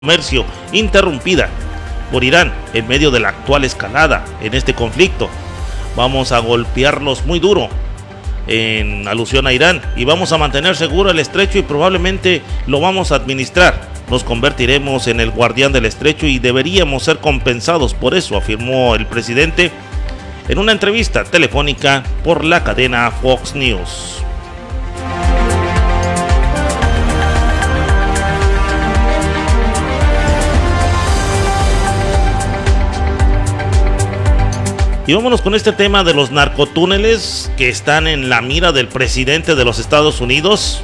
comercio interrumpida por Irán en medio de la actual escalada en este conflicto. Vamos a golpearlos muy duro en alusión a Irán y vamos a mantener seguro el estrecho y probablemente lo vamos a administrar. Nos convertiremos en el guardián del estrecho y deberíamos ser compensados por eso, afirmó el presidente en una entrevista telefónica por la cadena Fox News. Y vámonos con este tema de los narcotúneles que están en la mira del presidente de los Estados Unidos.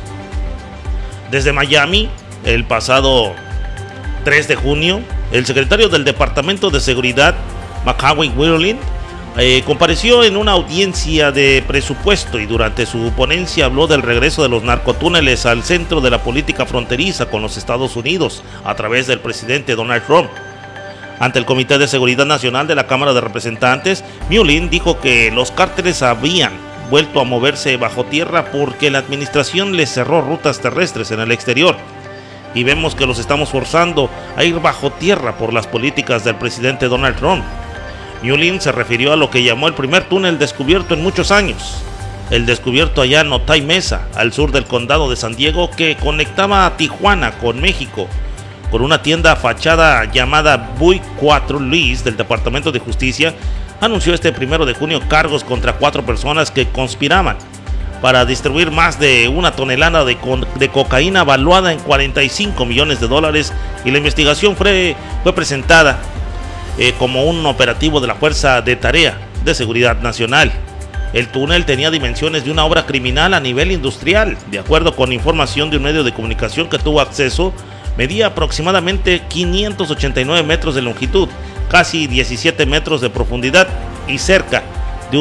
Desde Miami, el pasado 3 de junio, el secretario del Departamento de Seguridad, McCain Wheeling, compareció en una audiencia de presupuesto y durante su ponencia habló del regreso de los narcotúneles al centro de la política fronteriza con los Estados Unidos a través del presidente Donald Trump. Ante el Comité de Seguridad Nacional de la Cámara de Representantes, Mullin dijo que los cárteles habían vuelto a moverse bajo tierra porque la administración les cerró rutas terrestres en el exterior. Y vemos que los estamos forzando a ir bajo tierra por las políticas del presidente Donald Trump. Mullin se refirió a lo que llamó el primer túnel descubierto en muchos años. El descubierto allá en Otay Mesa, al sur del condado de San Diego, que conectaba a Tijuana con México, con una tienda fachada llamada Buick 4 Luis del Departamento de Justicia, anunció este 1 de junio cargos contra 4 personas que conspiraban para distribuir más de 1 tonelada de cocaína valuada en $45 millones y la investigación fue presentada como un operativo de la Fuerza de Tarea de Seguridad Nacional. El túnel tenía dimensiones de una obra criminal a nivel industrial. De acuerdo con información de un medio de comunicación que tuvo acceso, medía aproximadamente 589 metros de longitud, casi 17 metros de profundidad y cerca de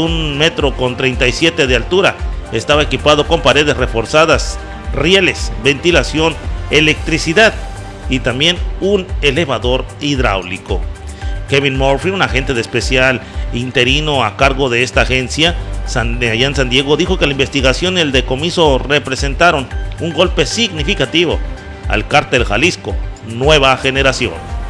1,37 m de altura. Estaba equipado con paredes reforzadas, rieles, ventilación, electricidad y también un elevador hidráulico. Kevin Murphy, un agente de especial interino a cargo de esta agencia allá en San Diego, dijo que la investigación y el decomiso representaron un golpe significativo al cártel Jalisco Nueva Generación.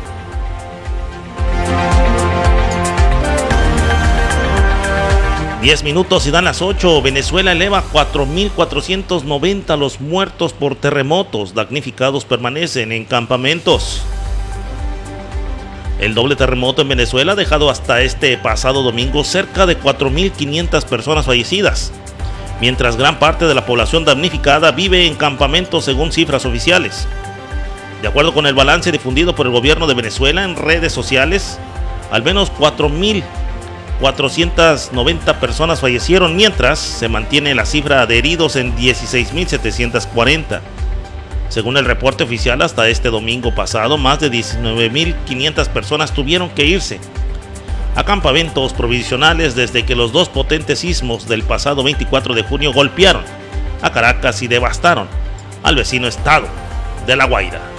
Diez minutos y dan las 8. Venezuela eleva 4.490 los muertos por terremotos. Damnificados permanecen en campamentos. El doble terremoto en Venezuela ha dejado hasta este pasado domingo cerca de 4.500 personas fallecidas, mientras gran parte de la población damnificada vive en campamentos según cifras oficiales. De acuerdo con el balance difundido por el gobierno de Venezuela en redes sociales, al menos 4.490 personas fallecieron, mientras se mantiene la cifra de heridos en 16.740. Según el reporte oficial, hasta este domingo pasado, más de 19.500 personas tuvieron que irse a campamentos provisionales desde que los 2 potentes sismos del pasado 24 de junio golpearon a Caracas y devastaron al vecino estado de La Guaira.